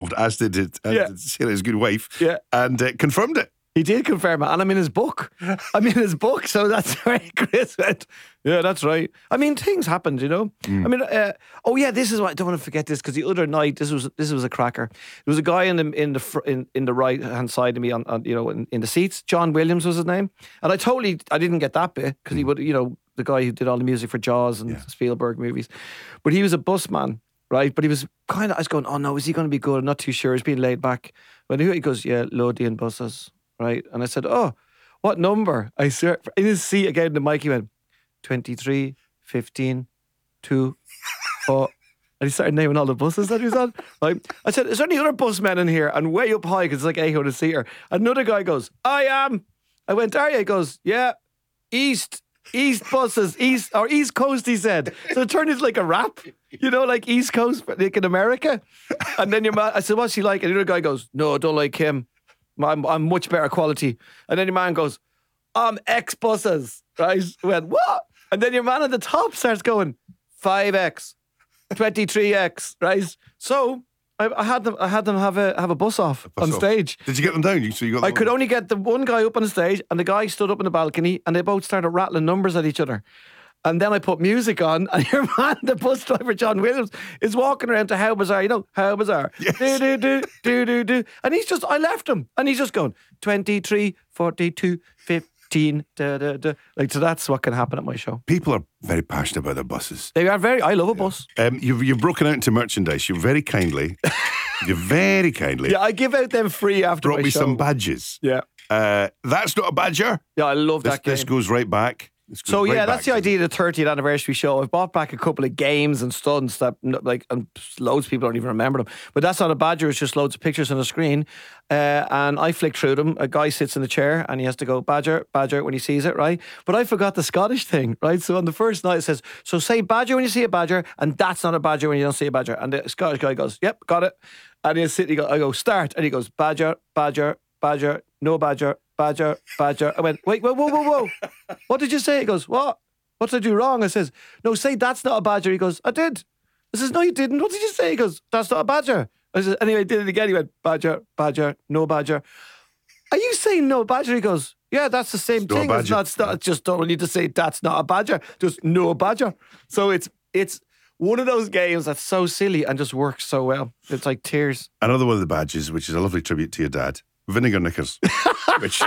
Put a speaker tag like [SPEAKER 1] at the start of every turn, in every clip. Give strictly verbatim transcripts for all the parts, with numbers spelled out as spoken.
[SPEAKER 1] involved, as did, it, as
[SPEAKER 2] Yeah.
[SPEAKER 1] did Sarah, his good wife,
[SPEAKER 2] Yeah.
[SPEAKER 1] and uh, confirmed it.
[SPEAKER 2] He did confirm it, and I'm in his book. I'm in his book, so that's very Chris went, yeah, that's right. I mean, things happened, you know.
[SPEAKER 1] Mm.
[SPEAKER 2] I mean, uh, oh yeah, this is what I don't want to forget this because the other night, this was this was a cracker. There was a guy in the in the fr- in, in the right hand side of me on, on you know in, in the seats. John Williams was his name, and I totally I didn't get that bit because he would you know the guy who did all the music for Jaws and
[SPEAKER 1] Yeah.
[SPEAKER 2] Spielberg movies, but he was a busman. Right, but he was kind of. I was going, oh no, is he going to be good? I'm not too sure. He's being laid back. When he goes, yeah, Lothian buses. Right, and I said, oh, what number? I swear, in his seat again, the mic, he went, twenty-three, fifteen, two, four. And he started naming all the buses that he was on. Right. I said, is there any other busmen in here? And way up high, because it's like eight hundred seater. Another guy goes, I am. I went, are you? He goes, yeah, East, East buses, East, or East Coast, he said. So it turned into like a rap, you know, like East Coast, like in America. And then your man, I said, what's he like? And the other guy goes, no, I don't like him. I'm, I'm much better quality. And then your man goes, I'm X buses. Right? I went, what? And then your man at the top starts going, five X, twenty-three X, right? So I, I had them I had them have a have a bus off
[SPEAKER 1] Bus
[SPEAKER 2] on
[SPEAKER 1] off.
[SPEAKER 2] stage.
[SPEAKER 1] Did you get them down? You- So you got
[SPEAKER 2] I
[SPEAKER 1] them
[SPEAKER 2] could only get the one guy up on the stage, and the guy stood up in the balcony, and they both started rattling numbers at each other. And then I put music on, and your man, the bus driver, John Williams, is walking around to How Bizarre, you know, How Bizarre.
[SPEAKER 1] Yes.
[SPEAKER 2] Do, do, do, do, do, do. And he's just, I left him, and he's just going, twenty-three, forty-two, fifteen, da, da, da. Like, so that's what can happen at my show.
[SPEAKER 1] People are very passionate about their buses.
[SPEAKER 2] They are very, I love a bus.
[SPEAKER 1] Um, you've, you've broken out into merchandise. You very kindly, you very kindly
[SPEAKER 2] Yeah, I give out them free after
[SPEAKER 1] brought
[SPEAKER 2] my
[SPEAKER 1] me
[SPEAKER 2] show.
[SPEAKER 1] some badges.
[SPEAKER 2] Yeah.
[SPEAKER 1] Uh, that's not a badger.
[SPEAKER 2] Yeah, I love
[SPEAKER 1] This,
[SPEAKER 2] that game.
[SPEAKER 1] this goes right back. This goes
[SPEAKER 2] So
[SPEAKER 1] right
[SPEAKER 2] yeah, that's
[SPEAKER 1] back,
[SPEAKER 2] the
[SPEAKER 1] doesn't
[SPEAKER 2] idea of the thirtieth anniversary show. I've bought back a couple of games and stunts that like and loads of people don't even remember them. But that's not a badger, it's just loads of pictures on a screen. Uh, and I flick through them. A guy sits in the chair and he has to go badger, badger when he sees it, right? But I forgot the Scottish thing, right? So on the first night it says, so say badger when you see a badger, and that's not a badger when you don't see a badger. And the Scottish guy goes, yep, got it. And he's sitting, he go, I go, start. And he goes, badger, badger, badger, no badger, badger, badger. I went, wait, whoa, whoa, whoa, whoa. What did you say? He goes, what? What did I do wrong? I says, no, say that's not a badger. He goes, I did. I says, no, you didn't. What did you say? He goes, that's not a badger. I says, anyway, I did it again. He went, badger, badger, no badger. Are you saying no badger? He goes, yeah, that's the same
[SPEAKER 1] It's not a
[SPEAKER 2] thing. It's
[SPEAKER 1] badger.
[SPEAKER 2] not, it's not, just don't need to say that's not a badger. Just no badger. So it's it's one of those games that's so silly and just works so well. It's like tears.
[SPEAKER 1] Another one of the badges, which is a lovely tribute to your dad, vinegar knickers. which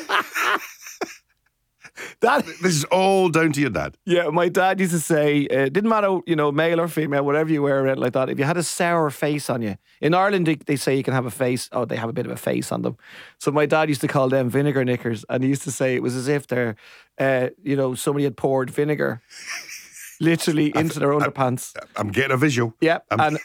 [SPEAKER 2] That
[SPEAKER 1] this is all down to your dad.
[SPEAKER 2] Yeah, my dad used to say, uh, it didn't matter, you know, male or female, whatever you wear, like that. If you had a sour face on you, in Ireland they, they say you can have a face. Oh, they have a bit of a face on them. So my dad used to call them vinegar knickers, and he used to say it was as if they're, uh, you know, somebody had poured vinegar, literally into their underpants.
[SPEAKER 1] I'm getting a visual.
[SPEAKER 2] Yeah,
[SPEAKER 1] I'm-
[SPEAKER 2] and